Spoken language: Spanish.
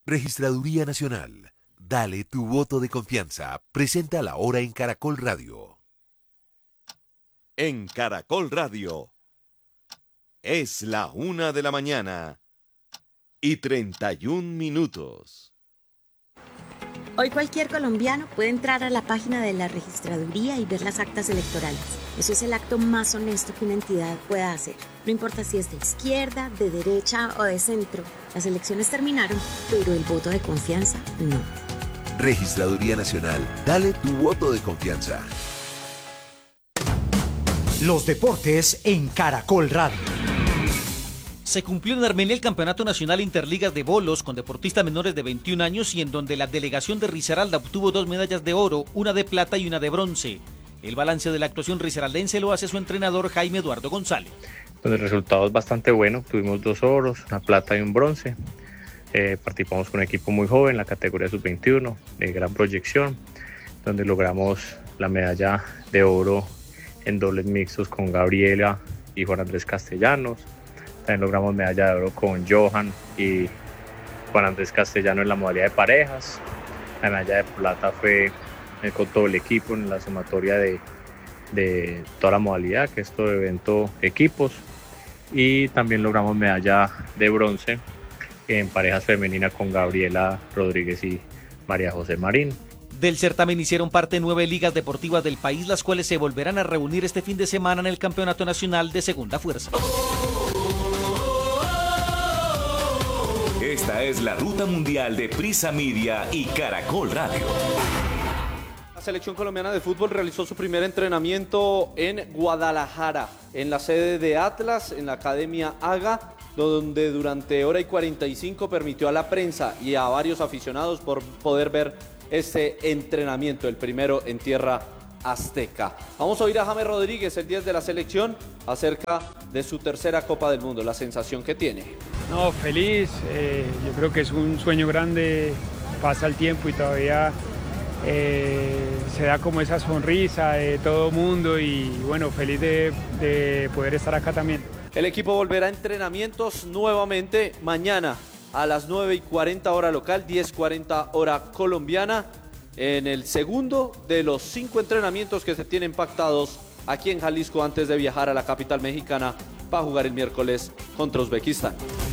Registraduría Nacional. Dale tu voto de confianza. Presenta la hora en Caracol Radio. En Caracol Radio. Es la 1:31 Hoy cualquier colombiano puede entrar a la página de la registraduría y ver las actas electorales. Eso es el acto más honesto que una entidad pueda hacer. No importa si es de izquierda, de derecha o de centro. Las elecciones terminaron, pero el voto de confianza no. Registraduría Nacional. Dale tu voto de confianza. Los deportes en Caracol Radio. Se cumplió en Armenia el Campeonato Nacional Interligas de Bolos con deportistas menores de 21 años y en donde la delegación de Risaralda obtuvo 2 medallas de oro, una de plata y una de bronce. El balance de la actuación risaraldense lo hace su entrenador Jaime Eduardo González. Pues el resultado es bastante bueno, tuvimos 2 oros, una plata y un bronce. Participamos con un equipo muy joven, la categoría sub-21, de gran proyección, donde logramos la medalla de oro en dobles mixtos con Gabriela y Juan Andrés Castellanos. También logramos medalla de oro con Johan y Juan Andrés Castellano en la modalidad de parejas. La medalla de plata fue con todo el equipo en la sumatoria de toda la modalidad, que es todo evento equipos. Y también logramos medalla de bronce en parejas femeninas con Gabriela Rodríguez y María José Marín. Del certamen hicieron parte 9 ligas deportivas del país, las cuales se volverán a reunir este fin de semana en el Campeonato Nacional de Segunda Fuerza. Esta es la ruta mundial de Prisa Media y Caracol Radio. La selección colombiana de fútbol realizó su primer entrenamiento en Guadalajara, en la sede de Atlas, en la Academia AGA, donde durante hora y 45 permitió a la prensa y a varios aficionados por poder ver este entrenamiento, el primero en tierra azteca. Vamos a oír a James Rodríguez, el 10 de la selección, acerca de su tercera Copa del Mundo, la sensación que tiene. No, feliz, yo creo que es un sueño grande, pasa el tiempo y todavía se da como esa sonrisa de todo mundo y bueno, feliz de poder estar acá también. El equipo volverá a entrenamientos nuevamente mañana a las 9:40 hora local, 10:40 hora colombiana, en el segundo de los 5 entrenamientos que se tienen pactados aquí en Jalisco antes de viajar a la capital mexicana para jugar el miércoles contra Uzbekistán.